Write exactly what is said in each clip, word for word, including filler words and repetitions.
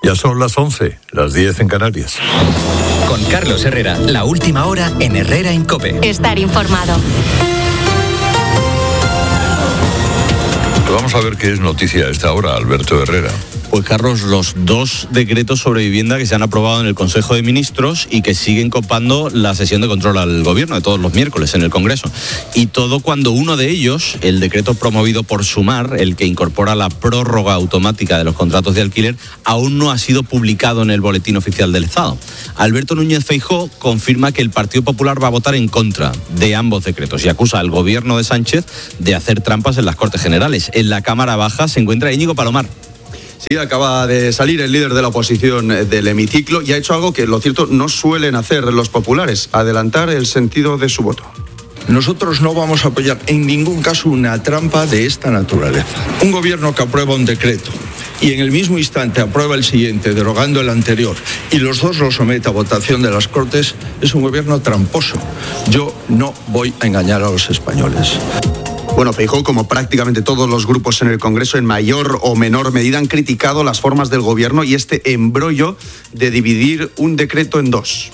Ya son las once, las diez en Canarias. Con Carlos Herrera, la última hora en Herrera en COPE. Estar informado. Vamos a ver qué es noticia a esta hora, Alberto Herrera. Pues Carlos, los dos decretos sobre vivienda que se han aprobado en el Consejo de Ministros y que siguen copando la sesión de control al gobierno de todos los miércoles en el Congreso. Y todo cuando uno de ellos, el decreto promovido por Sumar, el que incorpora la prórroga automática de los contratos de alquiler, aún no ha sido publicado en el Boletín Oficial del Estado. Alberto Núñez Feijóo confirma que el Partido Popular va a votar en contra de ambos decretos y acusa al gobierno de Sánchez de hacer trampas en las Cortes Generales. En la Cámara Baja se encuentra Íñigo Palomar. Sí, acaba de salir el líder de la oposición del hemiciclo y ha hecho algo que, lo cierto, no suelen hacer los populares: adelantar el sentido de su voto. Nosotros no vamos a apoyar en ningún caso una trampa de esta naturaleza. Un gobierno que aprueba un decreto y en el mismo instante aprueba el siguiente, derogando el anterior, y los dos lo somete a votación de las Cortes, es un gobierno tramposo. Yo no voy a engañar a los españoles. Bueno, Feijóo, como prácticamente todos los grupos en el Congreso, en mayor o menor medida han criticado las formas del gobierno y este embrollo de dividir un decreto en dos.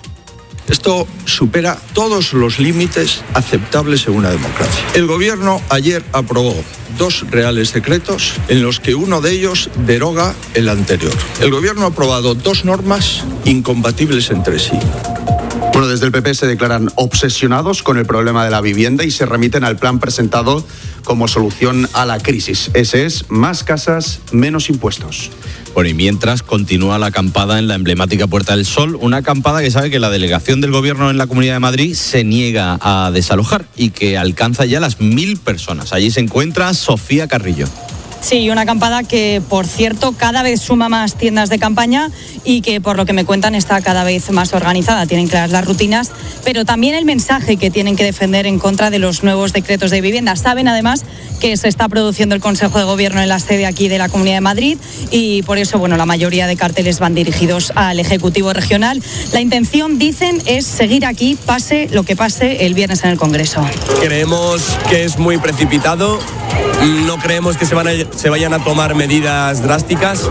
Esto supera todos los límites aceptables en una democracia. El gobierno ayer aprobó dos reales decretos en los que uno de ellos deroga el anterior. El gobierno ha aprobado dos normas incompatibles entre sí. Bueno, desde el P P se declaran obsesionados con el problema de la vivienda y se remiten al plan presentado como solución a la crisis. Ese es: más casas, menos impuestos. Bueno, y mientras continúa la acampada en la emblemática Puerta del Sol, una acampada que sabe que la delegación del gobierno en la Comunidad de Madrid se niega a desalojar y que alcanza ya las mil personas. Allí se encuentra Sofía Carrillo. Sí, una acampada que, por cierto, cada vez suma más tiendas de campaña y que, por lo que me cuentan, está cada vez más organizada. Tienen claras las rutinas, pero también el mensaje que tienen que defender en contra de los nuevos decretos de vivienda. Saben, además, que se está produciendo el Consejo de Gobierno en la sede aquí de la Comunidad de Madrid y, por eso, bueno, la mayoría de carteles van dirigidos al Ejecutivo Regional. La intención, dicen, es seguir aquí, pase lo que pase el viernes en el Congreso. Creemos que es muy precipitado. No creemos que se, van a, se vayan a tomar medidas drásticas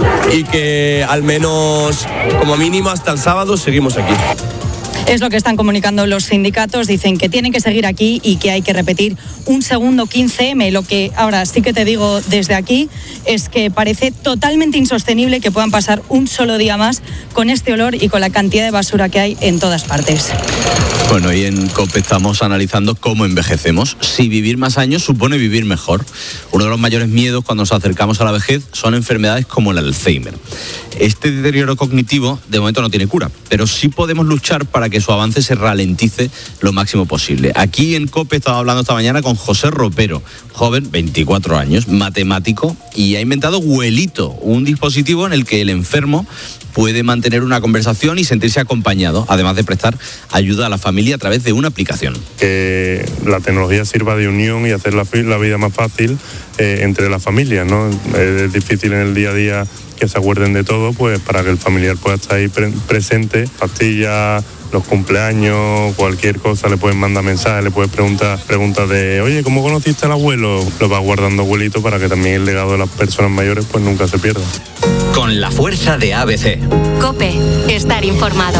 y que al menos, como mínimo, hasta el sábado seguimos aquí. Es lo que están comunicando los sindicatos. Dicen que tienen que seguir aquí y que hay que repetir un segundo quince eme. Lo que ahora sí que te digo desde aquí es que parece totalmente insostenible que puedan pasar un solo día más con este olor y con la cantidad de basura que hay en todas partes. Bueno, y en COPE estamos analizando cómo envejecemos. Si vivir más años supone vivir mejor. Uno de los mayores miedos cuando nos acercamos a la vejez son enfermedades como el Alzheimer. Este deterioro cognitivo de momento no tiene cura, pero sí podemos luchar para que su avance se ralentice lo máximo posible. Aquí en COPE estaba hablando esta mañana con José Ropero, joven, veinticuatro años, matemático, y ha inventado Huelito, un dispositivo en el que el enfermo puede mantener una conversación y sentirse acompañado, además de prestar ayuda a la familia a través de una aplicación. Que la tecnología sirva de unión y hacer la, la vida más fácil eh, entre las familias, ¿no? Es difícil en el día a día que se acuerden de todo, pues para que el familiar pueda estar ahí pre- presente, pastillas, los cumpleaños, cualquier cosa, le pueden mandar mensajes, le puedes preguntar preguntas de, oye, ¿cómo conociste al abuelo? Lo vas guardando, abuelito, para que también el legado de las personas mayores pues nunca se pierda. Con la fuerza de A B C. COPE, estar informado.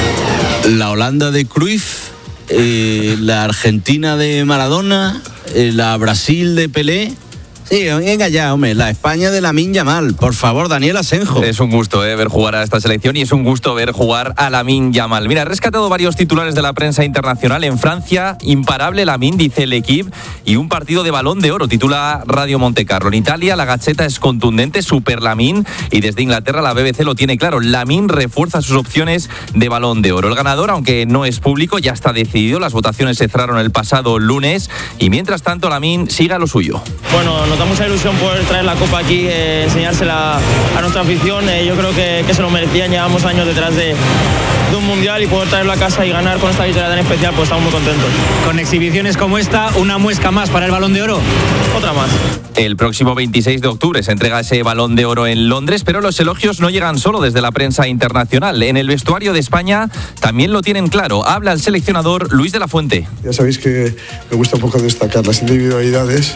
La Holanda de Cruyff, eh, la Argentina de Maradona, eh, la Brasil de Pelé. Sí, venga ya, hombre, la España de Lamine Yamal. Por favor, Daniel Asenjo. Es un gusto eh, ver jugar a esta selección y es un gusto ver jugar a Lamine Yamal. Mira, he rescatado varios titulares de la prensa internacional. En Francia, imparable Lamine, dice el equipo, y un partido de Balón de Oro, titula Radio Montecarlo. En Italia, la Gazzetta es contundente, super Lamine, y desde Inglaterra la B B C lo tiene claro. Lamine refuerza sus opciones de Balón de Oro. El ganador, aunque no es público, ya está decidido. Las votaciones se cerraron el pasado lunes y mientras tanto Lamine sigue a lo suyo. Bueno, nos da mucha ilusión poder traer la copa aquí, eh, enseñársela a nuestra afición. Eh, yo creo que, que se lo merecían. Llevamos años detrás de, de un mundial y poder traerlo a casa y ganar con esta victoria tan especial, pues estamos muy contentos. Con exhibiciones como esta, una muesca más para el Balón de Oro. Otra más. El próximo veintiséis de octubre se entrega ese Balón de Oro en Londres, pero los elogios no llegan solo desde la prensa internacional. En el vestuario de España también lo tienen claro. Habla el seleccionador Luis de la Fuente. Ya sabéis que me gusta un poco destacar las individualidades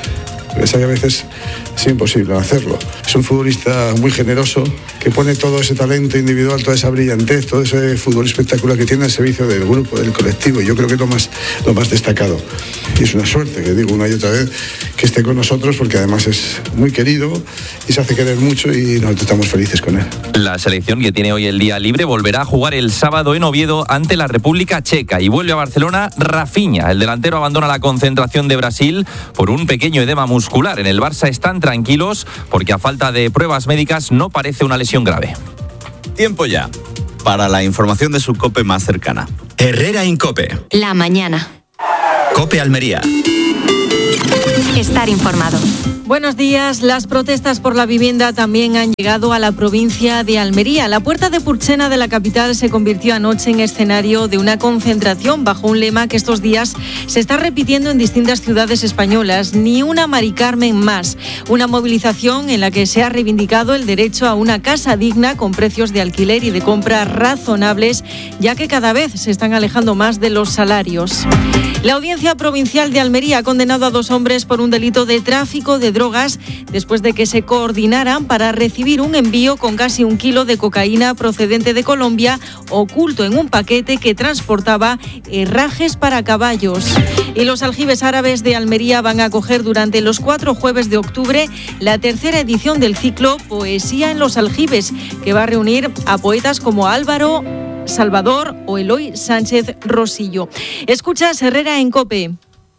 Es que a veces es imposible hacerlo. Es un futbolista muy generoso, que pone todo ese talento individual, toda esa brillantez, todo ese fútbol espectacular que tiene al servicio del grupo, del colectivo. Yo creo que es lo más, lo más destacado. Y es una suerte, que digo una y otra vez, que esté con nosotros, porque además es muy querido y se hace querer mucho y nosotros estamos felices con él. La selección, que tiene hoy el día libre, volverá a jugar el sábado en Oviedo ante la República Checa y vuelve a Barcelona Rafinha. El delantero abandona la concentración de Brasil por un pequeño edema muscular. En el Barça están tranquilos porque a falta de pruebas médicas no parece una lesión grave. Tiempo ya para la información de su COPE más cercana. Herrera Incope. La mañana. COPE Almería. Estar informado. Buenos días. Las protestas por la vivienda también han llegado a la provincia de Almería. La puerta de Purchena de la capital se convirtió anoche en escenario de una concentración bajo un lema que estos días se está repitiendo en distintas ciudades españolas: ni una Mari Carmen más. Una movilización en la que se ha reivindicado el derecho a una casa digna con precios de alquiler y de compra razonables, ya que cada vez se están alejando más de los salarios. La Audiencia Provincial de Almería ha condenado a dos hombres por un delito de tráfico de drogas después de que se coordinaran para recibir un envío con casi un kilo de cocaína procedente de Colombia, oculto en un paquete que transportaba herrajes para caballos. Y los aljibes árabes de Almería van a acoger durante los cuatro jueves de octubre la tercera edición del ciclo Poesía en los Aljibes, que va a reunir a poetas como Álvaro Salvador o Eloy Sánchez Rosillo. Escuchas Herrera en COPE.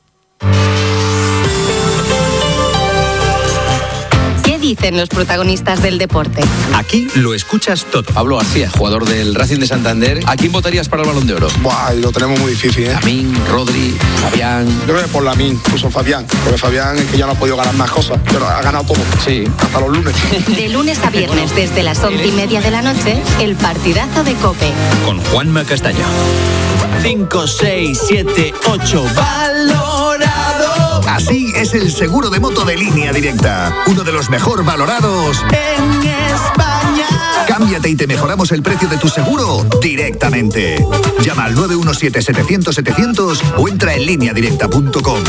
¿Qué dicen los protagonistas del deporte? Aquí lo escuchas todo. Pablo García, jugador del Racing de Santander. ¿A quién votarías para el Balón de Oro? Buah, lo tenemos muy difícil, ¿eh? Lamín, Rodri, Fabián. Yo creo que por Lamín, puso Fabián. Porque Fabián es que ya no ha podido ganar más cosas, pero ha ganado todo. Sí. Hasta los lunes. De lunes a viernes, desde las once y media de la noche, el partidazo de COPE. Con Juanma Castaño. cinco, seis, siete, ocho. ¡Valorado! Así es el seguro de moto de Línea Directa. Uno de los mejor valorados en España. Cámbiate y te mejoramos el precio de tu seguro directamente. Llama al nueve uno siete, setecientos, setecientos o entra en línea directa punto com.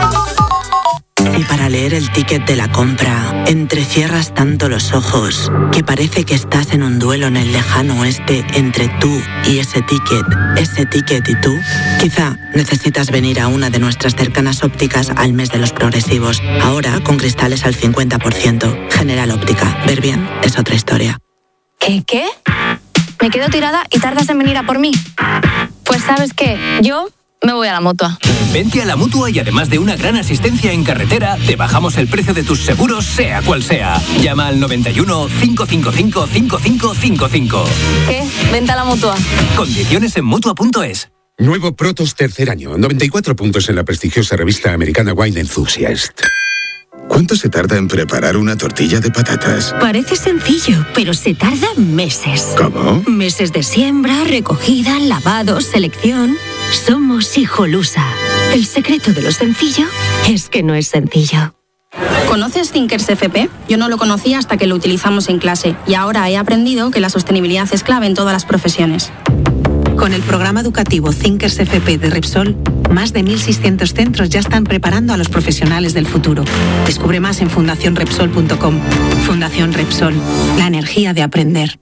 Y para leer el ticket de la compra, entrecierras tanto los ojos que parece que estás en un duelo en el lejano oeste entre tú y ese ticket, ese ticket y tú. Quizá necesitas venir a una de nuestras cercanas ópticas al mes de los progresivos. Ahora con cristales al cincuenta por ciento. General Óptica. Ver bien es otra historia. ¿Qué? ¿Qué? Me quedo tirada y tardas en venir a por mí. Pues ¿sabes qué? Yo me voy a la Mutua. Vente a la Mutua y además de una gran asistencia en carretera, te bajamos el precio de tus seguros, sea cual sea. Llama al noventa y uno, cinco cinco cinco, cinco cinco cinco cinco. ¿Qué? Vente a la Mutua. Condiciones en Mutua punto es. Nuevo Protos tercer año, noventa y cuatro puntos en la prestigiosa revista americana Wine Enthusiast. ¿Cuánto se tarda en preparar una tortilla de patatas? Parece sencillo, pero se tarda meses. ¿Cómo? Meses de siembra, recogida, lavado, selección. Somos Hijolusa. El secreto de lo sencillo es que no es sencillo. ¿Conoces Thinkers F P? Yo no lo conocía hasta que lo utilizamos en clase y ahora he aprendido que la sostenibilidad es clave en todas las profesiones. Con el programa educativo Thinkers F P de Repsol, más de mil seiscientos centros ya están preparando a los profesionales del futuro. Descubre más en fundación repsol punto com. Fundación Repsol, la energía de aprender.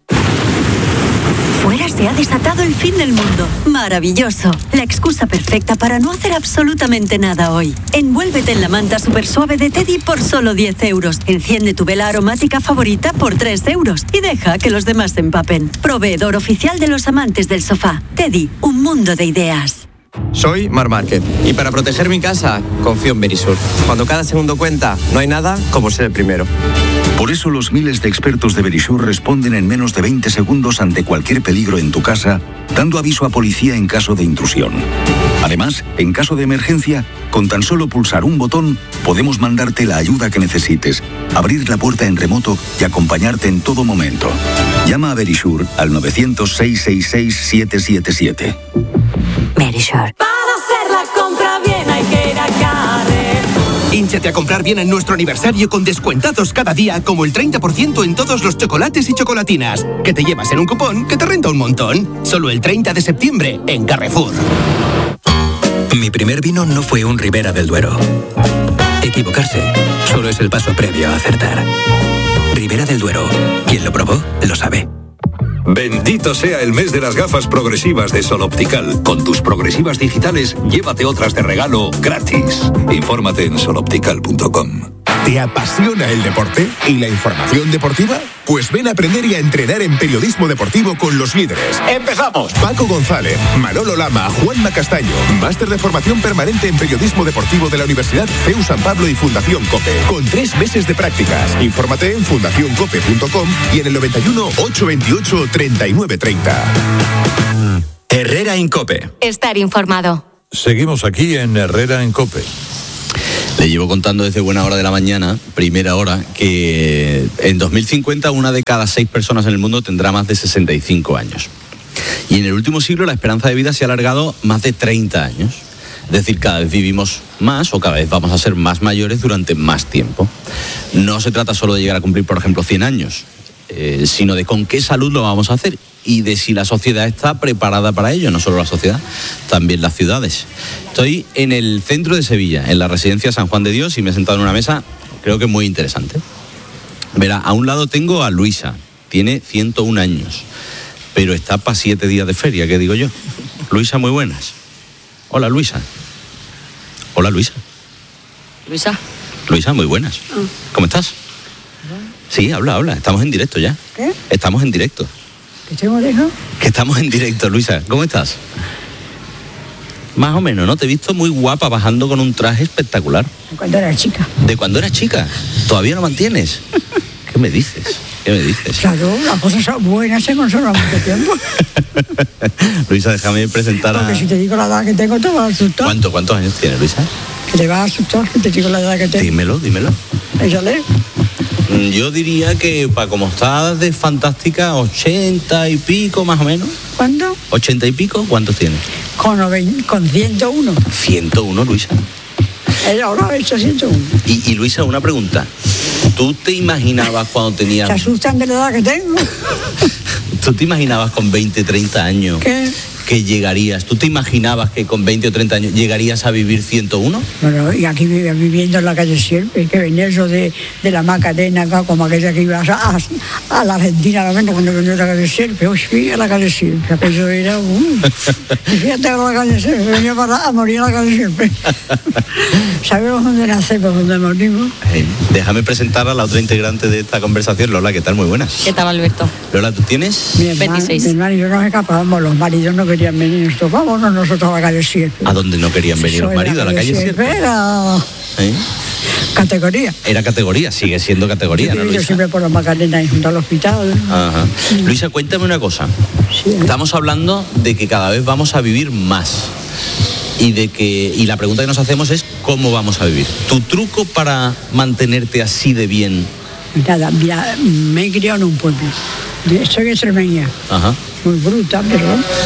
Fuera se ha desatado el fin del mundo. Maravilloso. La excusa perfecta para no hacer absolutamente nada hoy. Envuélvete en la manta super suave de Teddy por solo diez euros. Enciende tu vela aromática favorita por tres euros. Y deja que los demás se empapen. Proveedor oficial de los amantes del sofá. Teddy, un mundo de ideas. Soy Mar Márquez y para proteger mi casa confío en Verisur. Cuando cada segundo cuenta, no hay nada como ser el primero. Por eso los miles de expertos de Verisur responden en menos de veinte segundos ante cualquier peligro en tu casa, dando aviso a policía en caso de intrusión. Además, en caso de emergencia, con tan solo pulsar un botón, podemos mandarte la ayuda que necesites, abrir la puerta en remoto y acompañarte en todo momento. Llama a Verisur al nueve cero cero, seis seis seis, siete siete siete. Verisur. Para hacer la compra bien hay que ir a Carrefour. Hínchate a comprar bien en nuestro aniversario con descuentados cada día, como el treinta por ciento en todos los chocolates y chocolatinas, que te llevas en un cupón que te renta un montón. Solo el treinta de septiembre en Carrefour. Mi primer vino no fue un Ribera del Duero. Equivocarse solo es el paso previo a acertar. Ribera del Duero. Quien lo probó, lo sabe. Bendito sea el mes de las gafas progresivas de Sol Optical. Con tus progresivas digitales, llévate otras de regalo gratis. Infórmate en sol optical punto com. ¿Te apasiona el deporte y la información deportiva? Pues ven a aprender y a entrenar en periodismo deportivo con los líderes. ¡Empezamos! Paco González, Manolo Lama, Juanma Castaño. Máster de formación permanente en periodismo deportivo de la Universidad C E U San Pablo y Fundación COPE. Con tres meses de prácticas. Infórmate en fundación cope punto com y en el noventa y uno, ochocientos veintiocho, treinta y nueve treinta. Herrera en COPE. Estar informado. Seguimos aquí en Herrera en COPE. Le llevo contando desde buena hora de la mañana, primera hora, que en dos mil cincuenta una de cada seis personas en el mundo tendrá más de sesenta y cinco años. Y en el último siglo la esperanza de vida se ha alargado más de treinta años. Es decir, cada vez vivimos más o cada vez vamos a ser más mayores durante más tiempo. No se trata solo de llegar a cumplir, por ejemplo, cien años, eh, sino de con qué salud lo vamos a hacer y de si la sociedad está preparada para ello, no solo la sociedad, también las ciudades. Estoy en el centro de Sevilla, en la residencia San Juan de Dios, y me he sentado en una mesa, creo que muy interesante. Verá, a un lado tengo a Luisa, tiene ciento un años, pero está para siete días de feria, ¿qué digo yo? Luisa, muy buenas. Hola, Luisa. Hola, Luisa. Luisa. Luisa, muy buenas. Ah. ¿Cómo estás? Sí, habla, habla, estamos en directo ya. ¿Qué? Estamos en directo. ¿Que tengo dejo? Que estamos en directo, Luisa. ¿Cómo estás? Más o menos, ¿no? Te he visto muy guapa bajando con un traje espectacular. De cuando era chica. ¿De cuando eras chica? ¿Todavía lo mantienes? ¿Qué me dices? ¿Qué me dices? Claro, las cosas son buenas, se conservan mucho tiempo. Luisa, déjame presentar a... Porque si te digo la edad que tengo, te vas a asustar. ¿Cuánto, ¿Cuántos años tienes, Luisa? Que te vas a asustar, que te digo la edad que tengo. Dímelo, dímelo. Échale. Yo diría que, para como estás de fantástica, ochenta y pico más o menos. ¿Cuándo? ¿Ochenta y pico? ¿Cuántos tienes? Con, noven, con ciento uno. ciento uno, Luisa. Ella ahora ha hecho ciento uno. Y, y Luisa, una pregunta. ¿Tú te imaginabas cuando tenías... ¿Se asustan de la edad que tengo? ¿Tú te imaginabas con veinte, treinta años... ¿Qué? Que llegarías? ¿Tú te imaginabas que con veinte o treinta años llegarías a vivir ciento uno? Bueno, y aquí viviendo en la calle Sierpe, que venía eso de, de la Macarena, acá, como aquella que iba a, a, a la Argentina, la cuando venía a la calle Sierpe, uy, fui a la calle Sierpe, aquello era, uh, fíjate a la calle Sierpe, venía para, a morir a la calle Sierpe. ¿Sabemos dónde nacemos, dónde morimos? Hey, déjame presentar a la otra integrante de esta conversación, Lola, ¿qué tal? Muy buenas. ¿Qué tal, Alberto? Lola, ¿tú tienes? Mi hermano, veintiséis. Mi hermano y yo nos escapábamos, los maridos no querían venir, nosotros vámonos nosotros a la calle Sierpe. ¿A dónde no querían venir los maridos? ¿A la calle Sierpe? Era ¿Eh? categoría. Era categoría, sigue siendo categoría, Yo, ¿no, yo Luisa? siempre por la Macarena y junto al hospital. Ajá. Luisa, cuéntame una cosa. Sí. Estamos hablando de que cada vez vamos a vivir más. Y de que y la pregunta que nos hacemos es ¿cómo vamos a vivir? ¿Tu truco para mantenerte así de bien? Nada, mira, me he criado en un pueblo. Soy extremeña. Ajá. Muy bruta, pero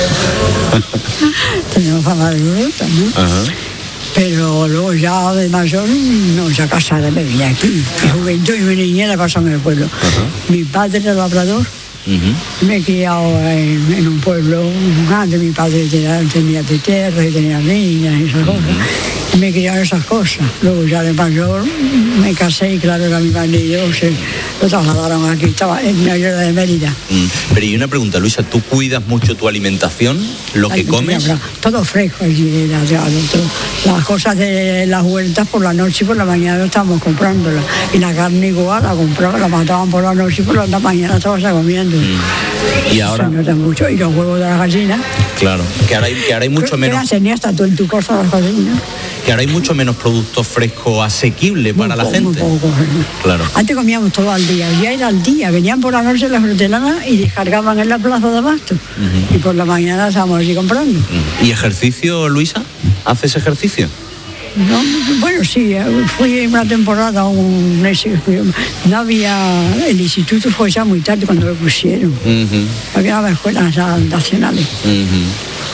tenemos fama de bruta, ¿no? Ajá. Pero luego ya de mayor, no, ya casada, me vine aquí. Mi juventud y mi niñez la pasó en el pueblo. Ajá. Mi padre era labrador. Uh-huh. Me he criado en, en un pueblo grande. Mi padre tenía, tenía de tierra y tenía niñas y esas cosas. Y me he criado esas cosas. Luego ya de mayor me casé y claro, era mi marido, se lo trasladaron aquí, estaba en la isla de Mérida. Mm. Pero y una pregunta, Luisa, ¿tú cuidas mucho tu alimentación? ¿Lo que Ay, comes? mira, todo fresco allí, la- la- la- las cosas de las huertas por la noche y por la mañana estábamos comprándolas. Y la carne igual, la compraban, la mataban por la noche y por la mañana estabas comiendo. Mm. Y ahora, Se nota mucho. Y los huevos de las gallinas. claro, que ahora hay, que ahora hay mucho ¿Qué menos, las tenías hasta tú en tu casa las gallinas? que ahora hay mucho menos producto fresco asequible para la Muy gente. poco, sí. Claro. Antes comíamos todo al día, ya era al día. Venían por la noche las hortelanas y descargaban en la plaza de abasto. Ujú. Y por la mañana estábamos allí comprando. Mm. ¿Y ejercicio, Luisa? ¿Haces ejercicio? No, bueno, sí, fui una temporada a un mes, no había, el instituto fue ya muy tarde cuando lo pusieron, Uh-huh. había las escuelas ya nacionales. Uh-huh.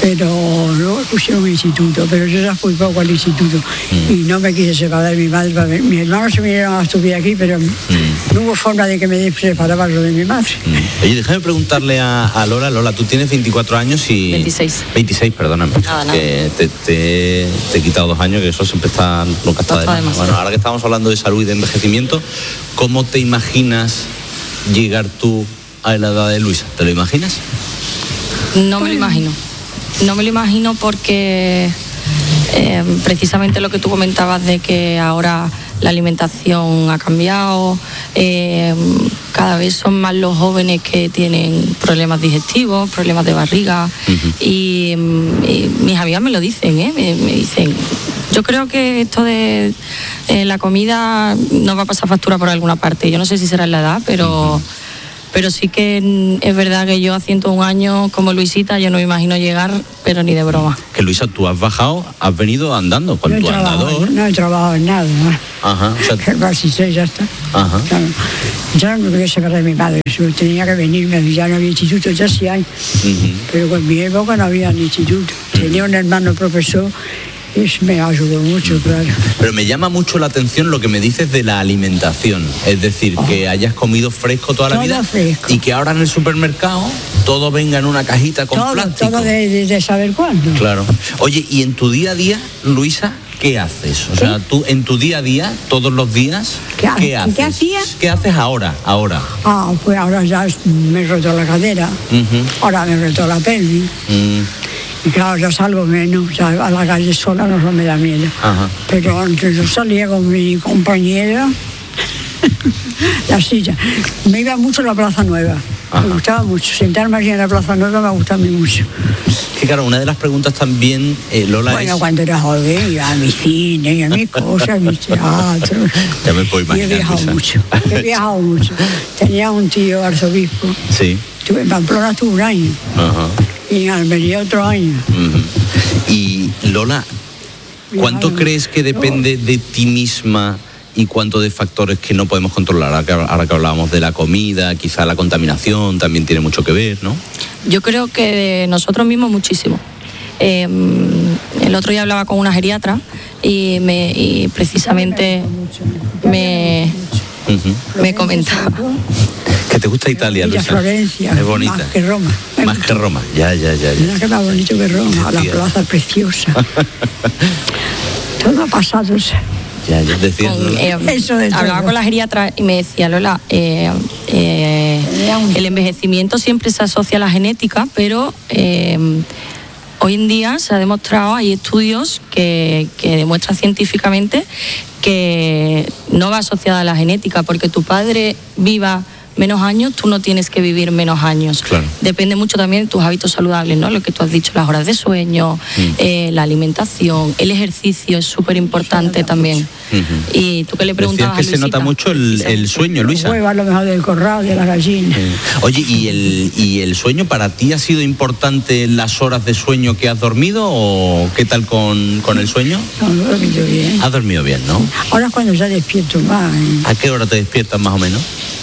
pero luego pusieron un instituto, pero yo ya fui poco al instituto mm. y no me quise separar de mi madre. Para ver. Mis hermanos se vinieron a estudiar aquí, pero mm. no hubo forma de que me separara yo de mi madre. Mm. Oye, déjame preguntarle a, a Lola. Lola, tú tienes veinticuatro años y... veintiséis. veintiséis, perdóname. Nada, nada. Que te, te, te he quitado dos años, que eso siempre está... Nunca está de más. Bueno, ahora que estamos hablando de salud y de envejecimiento, ¿cómo te imaginas llegar tú a la edad de Luisa? ¿Te lo imaginas? No me lo imagino. No me lo imagino porque eh, precisamente lo que tú comentabas de que ahora la alimentación ha cambiado, eh, cada vez son más los jóvenes que tienen problemas digestivos, problemas de barriga, uh-huh. y, y mis amigas me lo dicen, ¿eh? me, me dicen, yo creo que esto de eh, la comida nos va a pasar factura por alguna parte. Yo no sé si será en la edad, pero... Uh-huh. Pero sí que es verdad que yo a ciento un años como Luisita yo no me imagino llegar, pero ni de broma. Que Luisa, tú has bajado, has venido andando con no tu andador. No he trabajado en nada. ¿no? Ajá. O sea, que el ya está. Ajá. Claro. Yo no me quería separar de mi padre, tenía que venirme, ya no había instituto, ya sí hay. Uh-huh. Pero con mi época no había ni instituto. Uh-huh. Tenía un hermano profesor. Eso me ayudó mucho, claro. Pero me llama mucho la atención lo que me dices de la alimentación. Es decir, oh. que hayas comido fresco toda la todo vida fresco. Y que ahora en el supermercado todo venga en una cajita con todo, plástico. Todo de, de, de saber cuándo. Claro. Oye, ¿y en tu día a día, Luisa, qué haces? O ¿Sí? sea, tú en tu día a día, todos los días, ¿qué, ¿qué haces? ¿Qué hacías? ¿Qué haces ahora? ahora? Ah, pues ahora ya me he roto la cadera. Uh-huh. Ahora me he roto la pelvis. Uh-huh. Y claro, yo salgo menos, ya a la calle sola no me da miedo. Ajá. Pero antes yo salía con mi compañera, la silla. Me iba mucho a la Plaza Nueva. Ajá. Me gustaba mucho. Sentarme allí en la Plaza Nueva me gustaba a mí mucho. Que claro, una de las preguntas también, eh, Lola, bueno, es... cuando era joven iba a mi cine, y a mis cosas, a mis teatros. Ya me puedo imaginar. Y he viajado Luisa. mucho, he viajado mucho. Tenía un tío arzobispo. Sí. Estuve en Pamplona, estuve un año. Ajá. Y en Almería otro año. Uh-huh. Y Lola, ¿cuánto Ay, crees que depende no. de ti misma y cuánto de factores que no podemos controlar? Ahora que, ahora que hablábamos de la comida, quizá la contaminación también tiene mucho que ver, ¿no? Yo creo que de nosotros mismos muchísimo. Eh, el otro día hablaba con una geriatra y, me, y precisamente me, uh-huh. me comentaba... ¿Que te gusta Italia, Luisa? Florencia, es bonita. Más que Roma. Más que Roma, ya, ya, ya. ya. Mira que más bonito que Roma, la plaza preciosa. Todo ha pasado. Ya, ya decía. Con, eh, Eso de hablaba todo. Con la geriatra y me decía, Lola, eh, eh, el envejecimiento siempre se asocia a la genética, pero eh, hoy en día se ha demostrado, hay estudios que, que demuestran científicamente que no va asociada a la genética, porque tu padre viva menos años, tú no tienes que vivir menos años. Claro. Depende mucho también de tus hábitos saludables, ¿no? Lo que tú has dicho, las horas de sueño, mm. eh, la alimentación, el ejercicio es súper importante también. Uh-huh. Y tú que le preguntabas Decías que a Luisita, se nota mucho el, el sueño, Luisa. Huevo a lo mejor del corral, de la gallina. Sí. Oye, ¿y el, ¿y el sueño para ti ha sido importante las horas de sueño que has dormido o qué tal con, con el sueño? No, no he dormido bien. Has dormido bien, ¿no? Ahora es cuando ya despierto más. ¿eh? ¿A qué hora te despiertas más o menos?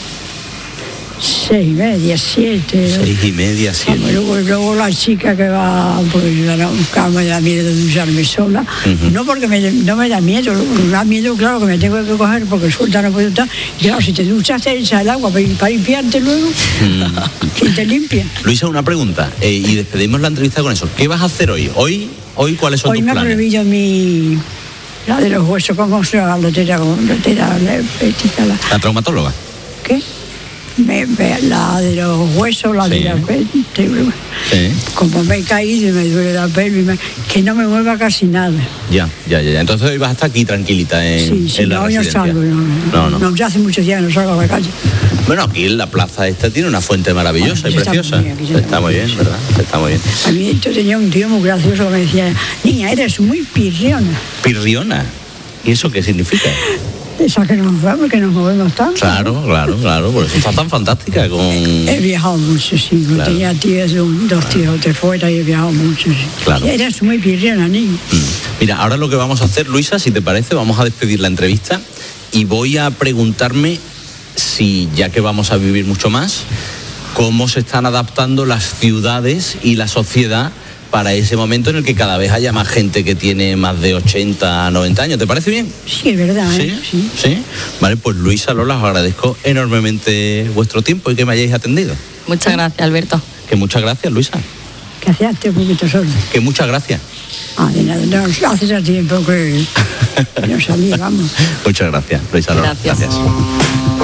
Seis y media, siete. Seis y media, siete. Ah, luego, luego la chica que va pues, a buscar me da miedo de ducharme sola. Uh-huh. No porque me, no me da miedo, me da miedo, claro, que me tengo que coger porque suelta no puedo estar. Y claro, si te duchas te echas el agua para, para limpiarte luego. Uh-huh. Y te limpia. Luisa, una pregunta. Eh, y despedimos la entrevista con eso. ¿Qué vas a hacer hoy? ¿Hoy, hoy cuáles son hoy tus planes? Hoy me ha prohibido mi... La de los huesos, ¿cómo se llama? La lotera, la, la, ¿La traumatóloga? ¿Qué? Me, me, la de los huesos, la sí. de la pelvis, sí. Como me he caído y me duele la pelvis, me, que no me mueva casi nada. Ya, ya, ya. Entonces hoy vas a estar aquí tranquilita en, sí, sí, en la no, residencia. No, salgo, no, no, no. no, ya hace muchos días que no salgo a la calle. Bueno, aquí en la plaza esta tiene una fuente maravillosa bueno, y preciosa. Está muy bien, está muy bien, ¿verdad? Está muy bien. A mí yo tenía un tío muy gracioso que me decía, niña, eres muy pirriona. ¿Pirriona? ¿Y eso qué significa? Esa que nos vamos, que nos movemos tanto. Claro, claro, claro, por eso está tan fantástica con... He viajado mucho, sí, claro. Tenía tíos, un, dos tíos de fuera y he viajado mucho, sí. Claro. Sí, eres muy pirriona, niño. Mm. Mira, ahora lo que vamos a hacer, Luisa, si te parece, vamos a despedir la entrevista y voy a preguntarme si, ya que vamos a vivir mucho más, cómo se están adaptando las ciudades y la sociedad para ese momento en el que cada vez haya más gente que tiene más de ochenta, noventa años. ¿Te parece bien? Sí, es verdad. ¿eh? ¿Sí? ¿Sí? ¿Sí? Vale, pues Luisa, Lola, os agradezco enormemente vuestro tiempo y que me hayáis atendido. Muchas gracias, Alberto. Que muchas gracias, Luisa. Que hacías un poquito solo. Que muchas gracias. Ah, de nada, no, hace ya tiempo que no salí, vamos. Muchas gracias, Luisa Lola. Gracias. gracias.